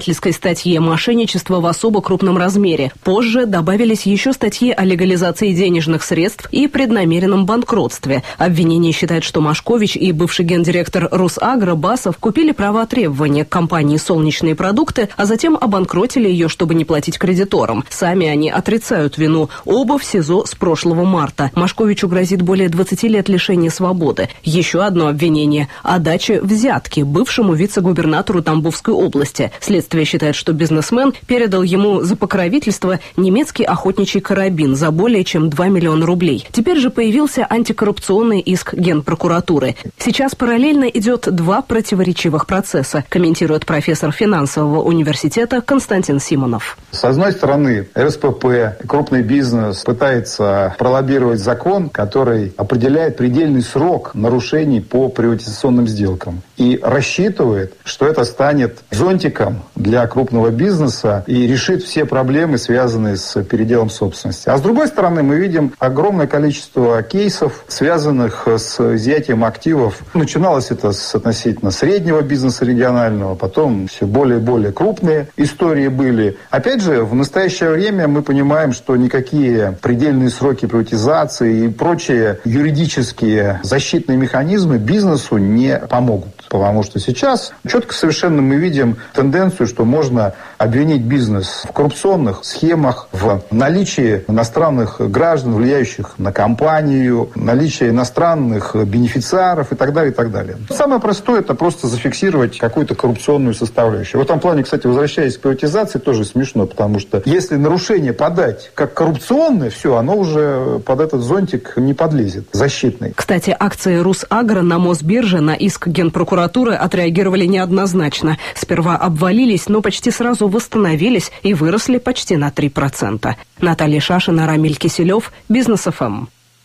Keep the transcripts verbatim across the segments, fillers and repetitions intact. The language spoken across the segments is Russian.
статье «Мошенничество в особо крупном размере». Позже добавились еще статьи о легализации денежных средств и преднамеренном банкротстве. Обвинение считает, что Машкович и бывший гендиректор Русагро Басов купили права требования к компании «Солнечные продукты», а затем обанкротили ее, чтобы не платить кредиторам. Сами они отрицают вину. Оба в СИЗО с прошлого марта. Машковичу грозит более двадцати лет лишения свободы. Еще одно обвинение – о даче взятки бывшему вице-губернатору Тамбовской области. Следствие считает, что бизнесмен передал ему за покровительство немецкий охотничий карабин за более чем два миллиона рублей. Теперь же появился антикоррупционный иск Генпрокуратуры. Сейчас параллельно идет два противоречивых процесса, комментирует профессор финансового университета Константин Симонов. С одной стороны, РСПП, крупный бизнес, пытается пролоббировать закон, который определяет предельный срок нарушений по приватизационным сделкам. И рассчитывает, что это станет зонтиком для крупного бизнеса и решит все проблемы, связанные с переделом собственности. А с другой стороны, мы видим огромное количество кейсов, связанных с изъятием активов. Начиналось это с относительно среднего бизнеса регионального, потом все более и более крупные истории были. Опять же, в настоящее время мы понимаем, что никакие предельные сроки приватизации и прочие юридические защитные механизмы бизнесу не помогут. Потому что сейчас четко совершенно мы видим тенденцию, что можно обвинить бизнес в коррупционных схемах, в наличии иностранных граждан, влияющих на компанию, наличие иностранных бенефициаров и так далее, и так далее. Самое простое – это просто зафиксировать какую-то коррупционную составляющую. В этом плане, кстати, возвращаясь к приватизации, тоже смешно, потому что если нарушение подать как коррупционное, все, оно уже под этот зонтик не подлезет, защитный. Кстати, акции Русагро на Мосбирже на иск Генпрокуратуры отреагировали неоднозначно. Сперва обвалились, но почти сразу восстановились и выросли почти на три процента. Наталья Шашина, Рамиль Киселев, Бизнес эф эм.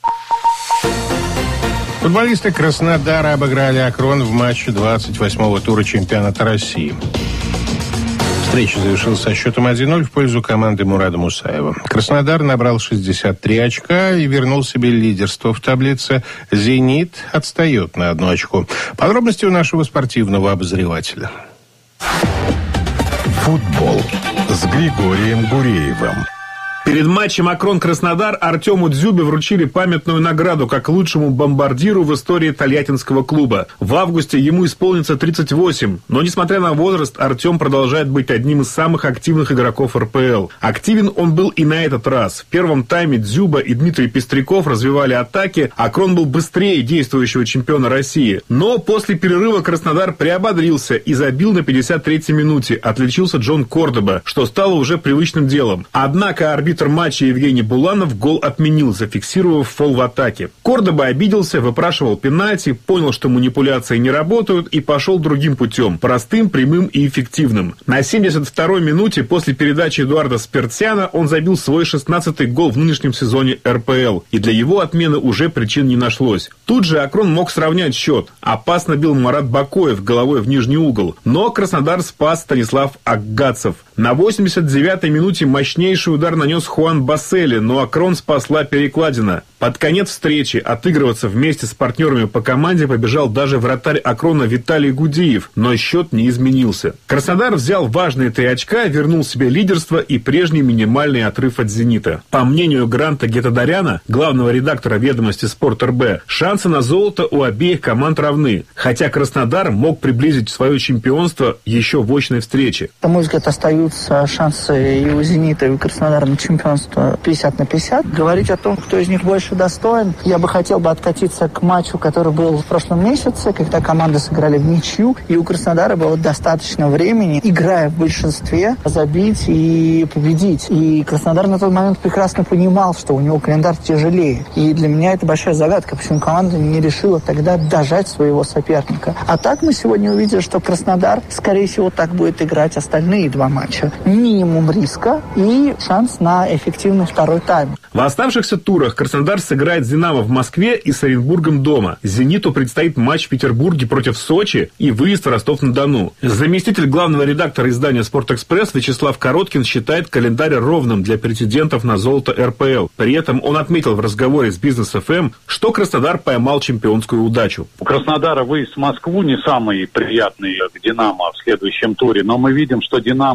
Футболисты Краснодара обыграли Акрон в матче двадцать восьмого тура чемпионата России. Встреча завершилась со счетом один ноль в пользу команды Мурада Мусаева. Краснодар набрал шестьдесят три очка и вернул себе лидерство в таблице. «Зенит» отстает на одно очко. Подробности у нашего спортивного обозревателя. Футбол с Григорием Гуреевым. Перед матчем Акрон-Краснодар Артему Дзюбе вручили памятную награду как лучшему бомбардиру в истории тольяттинского клуба. В августе ему исполнится тридцать восемь, но, несмотря на возраст, Артем продолжает быть одним из самых активных игроков эр пэ эл. Активен он был и на этот раз. В первом тайме Дзюба и Дмитрий Пестряков развивали атаки, Акрон был быстрее действующего чемпиона России. Но после перерыва Краснодар приободрился и забил на пятьдесят третьей минуте. Отличился Джон Кордоба, что стало уже привычным делом. Однако арбитр матча Евгений Буланов гол отменил, зафиксировав фол в атаке. Кордоба обиделся, выпрашивал пенальти, понял, что манипуляции не работают и пошел другим путем, простым, прямым и эффективным. На семьдесят второй минуте после передачи Эдуарда Спиртсяна он забил свой шестнадцатый гол в нынешнем сезоне эр пэ эл, и для его отмены уже причин не нашлось. Тут же Акрон мог сравнять счет. Опасно бил Марат Бакоев головой в нижний угол, но Краснодар спас Станислав Аггацев. На восемьдесят девятой минуте мощнейший удар нанес Хуан Басели, но Акрон спасла перекладина. Под конец встречи отыгрываться вместе с партнерами по команде побежал даже вратарь Акрона Виталий Гудиев, но счет не изменился. Краснодар взял важные три очка, вернул себе лидерство и прежний минимальный отрыв от «Зенита». По мнению Гранта Гетадаряна, главного редактора «Ведомости Спорт эр бэ», шансы на золото у обеих команд равны, хотя Краснодар мог приблизить свое чемпионство еще в очной встрече. На мой взгляд, остаются шансы и у «Зенита», и у Краснодара на чемпионство пятьдесят на пятьдесят. Говорить о том, кто из них больше достоин, я бы хотел бы откатиться к матчу, который был в прошлом месяце, когда команды сыграли в ничью, и у Краснодара было достаточно времени, играя в большинстве, забить и победить. И Краснодар на тот момент прекрасно понимал, что у него календарь тяжелее. И для меня это большая загадка, почему команда не решила тогда дожать своего соперника. А так мы сегодня увидели, что Краснодар, скорее всего, так будет играть остальные два матча. Минимум риска и шанс на на эффективный второй тайм. В оставшихся турах Краснодар сыграет с «Динамо» в Москве и с Оренбургом дома. «Зениту» предстоит матч в Петербурге против Сочи и выезд в Ростов-на-Дону. Заместитель главного редактора издания «Спортэкспресс» Вячеслав Короткин считает календарь ровным для претендентов на золото эр пэ эл. При этом он отметил в разговоре с Бизнес эф эм, что Краснодар поймал чемпионскую удачу. У Краснодара выезд в Москву не самый приятный к «Динамо» в следующем туре, но мы видим, что «Динамо»